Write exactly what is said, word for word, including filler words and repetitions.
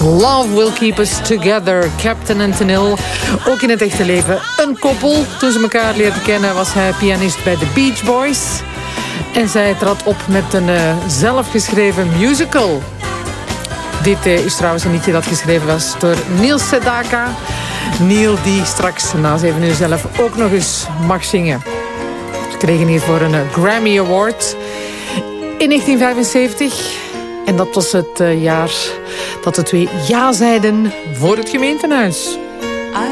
Love Will Keep Us Together, Captain and Tennille. Ook in het echte leven een koppel. Toen ze elkaar leerden kennen was hij pianist bij de Beach Boys. En zij trad op met een uh, zelfgeschreven musical. Dit uh, is trouwens een liedje dat geschreven was door Neil Sedaka. Neil die straks na zeven uur zelf ook nog eens mag zingen. Ze kregen hiervoor een uh, Grammy Award in negentien vijfenzeventig. En dat was het uh, jaar dat de twee ja zeiden voor het gemeentehuis.